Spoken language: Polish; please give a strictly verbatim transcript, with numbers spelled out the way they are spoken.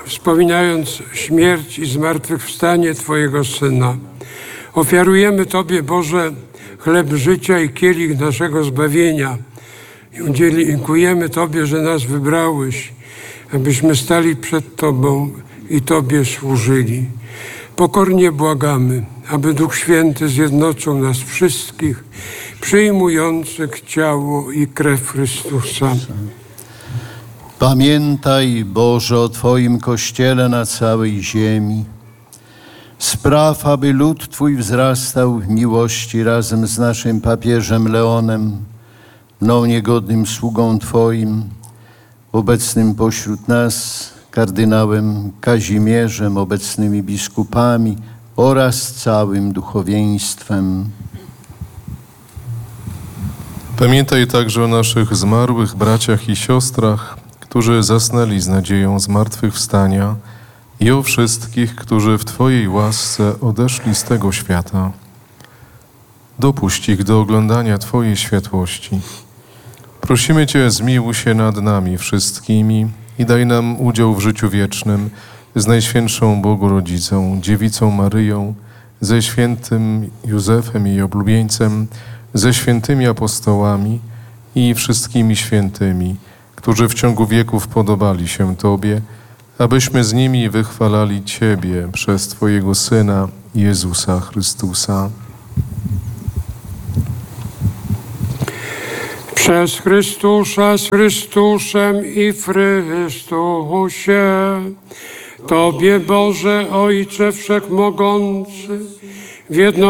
wspominając śmierć i zmartwychwstanie Twojego Syna, ofiarujemy Tobie, Boże, chleb życia i kielich naszego zbawienia. I dziękujemy Tobie, że nas wybrałeś, abyśmy stali przed Tobą i Tobie służyli. Pokornie błagamy, aby Duch Święty zjednoczył nas wszystkich, przyjmujących ciało i krew Chrystusa. Pamiętaj, Boże, o Twoim Kościele na całej ziemi. Spraw, aby lud Twój wzrastał w miłości razem z naszym papieżem Leonem, mną niegodnym sługą Twoim, obecnym pośród nas kardynałem Kazimierzem, obecnymi biskupami oraz całym duchowieństwem. Pamiętaj także o naszych zmarłych braciach i siostrach, którzy zasnęli z nadzieją zmartwychwstania, i o wszystkich, którzy w Twojej łasce odeszli z tego świata. Dopuść ich do oglądania Twojej światłości. Prosimy Cię, zmiłuj się nad nami wszystkimi i daj nam udział w życiu wiecznym z Najświętszą Bogorodzicą, Dziewicą Maryją, ze świętym Józefem, jej oblubieńcem, ze świętymi apostołami i wszystkimi świętymi, którzy w ciągu wieków podobali się Tobie, abyśmy z nimi wychwalali Ciebie przez Twojego Syna, Jezusa Chrystusa. Przez Chrystusa, z Chrystusem i w Chrystusie, Tobie, Boże, Ojcze Wszechmogący, w jedno